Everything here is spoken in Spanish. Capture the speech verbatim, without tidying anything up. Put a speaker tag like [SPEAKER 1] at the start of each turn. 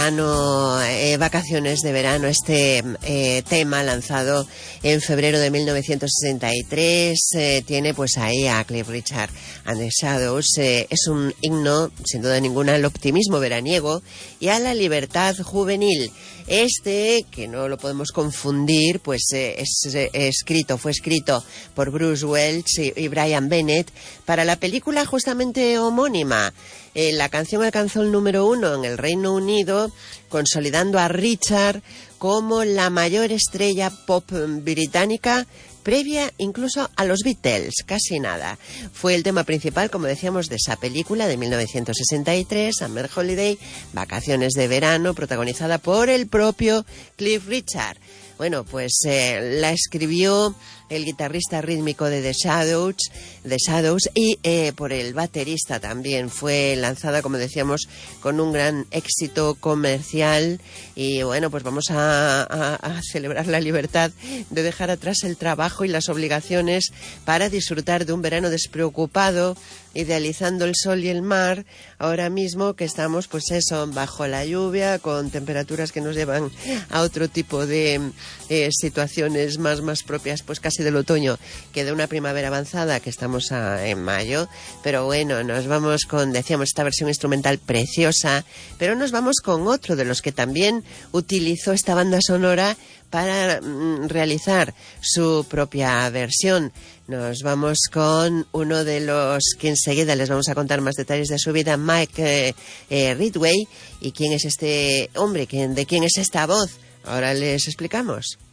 [SPEAKER 1] Verano, eh, vacaciones de verano, este eh, tema lanzado en febrero de mil novecientos sesenta y tres eh, tiene pues ahí a Cliff Richard and the Shadows. Eh, es un himno, sin duda ninguna, al optimismo veraniego y a la libertad juvenil. Este, que no lo podemos confundir, pues eh, es eh, escrito, fue escrito por Bruce Welch y, y Brian Bennett para la película justamente homónima. Eh, la canción alcanzó el número uno en el Reino Unido, consolidando a Richard como la mayor estrella pop británica, previa incluso a los Beatles, casi nada. Fue el tema principal, como decíamos, de esa película de mil novecientos sesenta y tres, Summer Holiday, Vacaciones de Verano, protagonizada por el propio Cliff Richard. Bueno, pues eh, la escribió el guitarrista rítmico de The Shadows, The Shadows y eh, por el baterista también. Fue lanzada, como decíamos, con un gran éxito comercial y bueno, pues vamos a, a, a celebrar la libertad de dejar atrás el trabajo y las obligaciones para disfrutar de un verano despreocupado, idealizando el sol y el mar, ahora mismo que estamos, pues eso, bajo la lluvia, con temperaturas que nos llevan a otro tipo de eh, situaciones más, más propias, pues casi del otoño, que de una primavera avanzada, que estamos a, en mayo. Pero bueno, nos vamos con, decíamos, esta versión instrumental preciosa, pero nos vamos con otro de los que también utilizó esta banda sonora para mm, realizar su propia versión. Nos vamos con uno de los que enseguida les vamos a contar más detalles de su vida, Mike eh, eh, Ridgway. ¿Y quién es este hombre? ¿Quién, ¿De quién es esta voz? Ahora les explicamos.